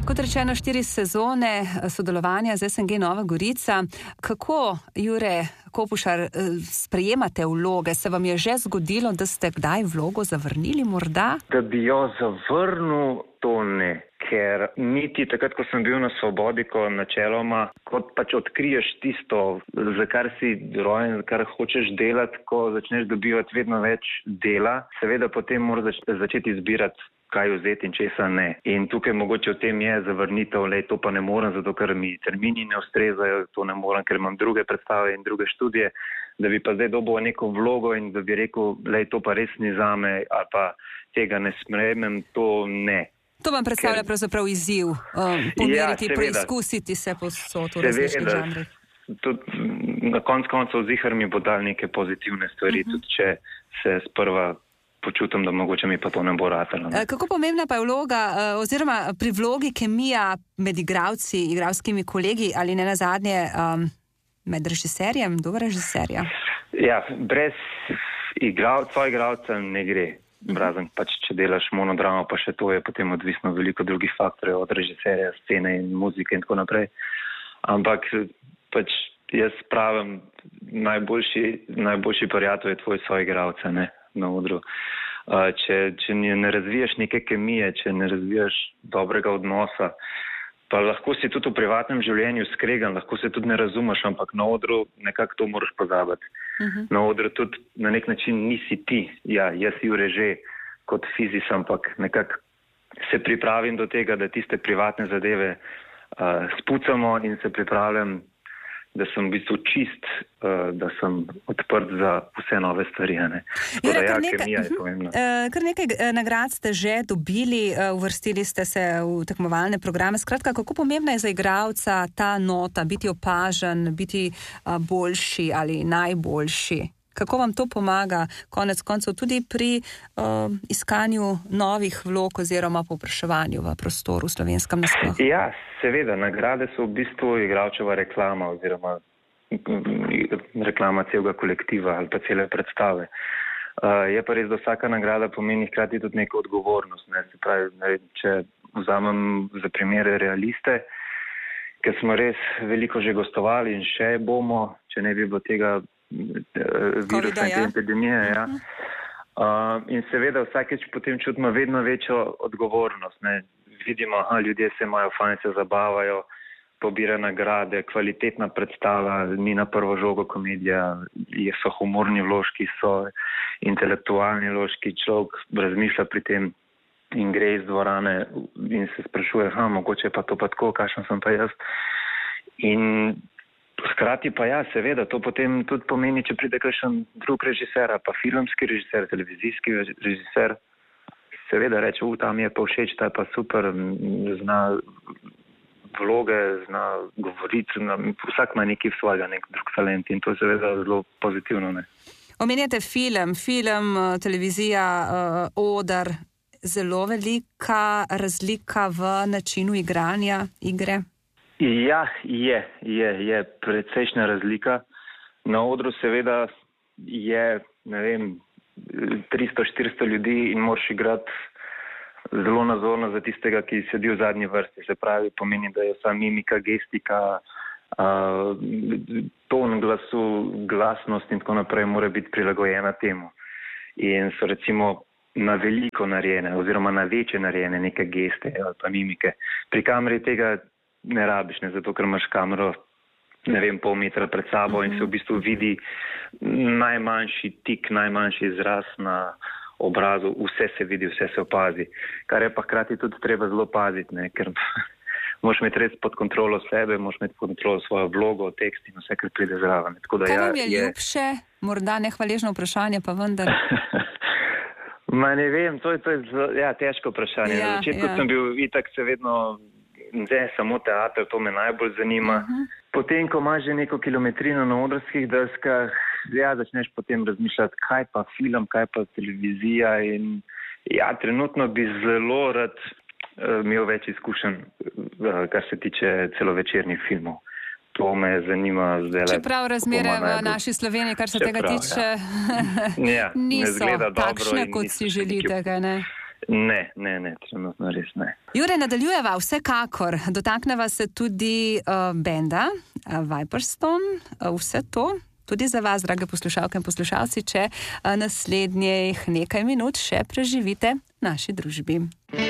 Kot rečeno, 4 sezone sodelovanja z SNG Nova Gorica. Kako, Jure Kopušar, sprejemate vloge? Se vam je že zgodilo, da ste kdaj vlogo zavrnili morda? Da bi jo zavrnil, to ne. Ker niti takrat, ko sem bil na Svobodi, ko načeloma, kot pač odkriješ tisto, za kar si rojen, kar hočeš delati, ko začneš dobivati vedno več dela, seveda potem moraš začeti izbirati, kaj vzeti in česa ne. In tukaj mogoče v tem je zavrnitev, to pa ne morem, zato ker mi termini ne ustrezajo, to ne morem, ker imam druge predstave in druge študije, da bi pa zdaj dobil neko vlogo in da bi rekel, to pa res ni zame, ali pa tega ne sprejmem, to ne. To vam predstavlja pravzaprav izziv, pomeriti, preizkusiti se povsod v različnih žanrih. Na koncu zihar mi bo dal neke pozitivne stvari, tudi če se sprva počutim, da mogoče mi pa to ne bo ratalo. Kako pomembna pa je vloga, oziroma pri vlogi kemija med igralci, igralskimi kolegi ali ne nazadnje med režiserjem, dober režiserja? Ja, brez soigralca ne gre. Razen pač, če delaš monodramo, pa še to je potem odvisno veliko drugih faktorjev, od režiserja, scene in muzike in tako naprej. Ampak pač jaz pravim, najboljši prijatelj je tvoj soigralec, ne, na odru. Če ne razvijaš neke kemije, če ne razvijaš dobrega odnosa, pa lahko si tudi v privatnem življenju skregan, lahko se tudi ne razumeš, ampak na odru nekako to moraš pozabiti. Na odru tudi na nek način nisi ti, jaz Jure že kot fizič, ampak nekako se pripravim do tega, da tiste privatne zadeve spucamo in se pripravljam, da sem v bistvu čist, da sem odprt za vse nove stvari. Kemija je pomembna. Kar nekaj nagrad ste že dobili, uvrstili ste se v tekmovalne programe. Skratka, kako pomembna je za igralca ta nota, biti opažen, biti boljši ali najboljši? Kako vam to pomaga konec koncev tudi pri iskanju novih vlog oziroma povpraševanju v prostoru slovenskem nasploh? Ja, seveda, nagrade so v bistvu igralčeva reklama oziroma reklama celega kolektiva ali pa cele predstave. Je pa res, da vsaka nagrada pomeni hkrati tudi neko odgovornost. Se pravi, če vzamem za primere realiste, ker smo res veliko že gostovali in še bomo, če ne bi bilo tega virusa in epidemije. In seveda vsakeč potem čutimo vedno večjo odgovornost. Vidimo, ljudje se imajo fajn, se zabavajo, pobira nagrade, kvalitetna predstava, ni na prvo žogo komedija, so humorni vložki, so intelektualni vložki, človek razmišlja pri tem in gre iz dvorane in se sprašuje, mogoče pa to pa tako, kakšen sem pa jaz. In hkrati pa seveda, to potem tudi pomeni, če pride kakšen drug režiser, pa filmski režiser, televizijski režiser, seveda reče, tam je pa všeč, ta je pa super, zna vloge, zna govoriti, vsak ima neki svojega, nek drug talent in to je seveda zelo pozitivno. Omenjate film, televizija, oder, zelo velika razlika v načinu igranja igre? Ja, je precejšnja razlika. Na odru seveda je, 300-400 ljudi in moraš igrati zelo nazorno za tistega, ki sedi v zadnji vrsti. Se pravi, pomeni, da je vsa mimika, gestika, ton glasu, glasnost in tako naprej mora biti prilagojena temu. In so recimo na veliko narejene oziroma na večje narejene neke geste ali pa mimike. Pri kameri tega ne rabiš, zato ker imaš kamero, pol metra pred sabo in se v bistvu vidi najmanjši tik, najmanjši izraz na obrazu, vse se vidi, vse se opazi. Kar je pa hkrati tudi treba zelo paziti, ker moraš imeti res pod kontrolo sebe, moraš imeti pod kontrolo svojo vlogo, tekst in vse, kar pride zraven. Kaj vam je ljubše? Morda nehvaležno vprašanje, pa vendar. Ne vem, to je težko vprašanje. Na začetku sem bil itak se vedno samo teater, to me najbolj zanima. Potem, ko imaš že neko kilometrino na odrskih deskah, začneš potem razmišljati, kaj pa film, kaj pa televizija in trenutno bi zelo rad imel več izkušenj, kar se tiče celovečernih filmov. To me zanima zdaj. Čeprav razmere v naši Sloveniji, kar se tega tiče, niso takšne, kot si želite, kaj ne? Ne, trenutno res ne. Jure, nadaljujeva vsekakor. Dotakneva se tudi benda Viperstone, vse to. Tudi za vas, drage poslušalke in poslušalci, če naslednjih nekaj minut še preživite v naši družbi.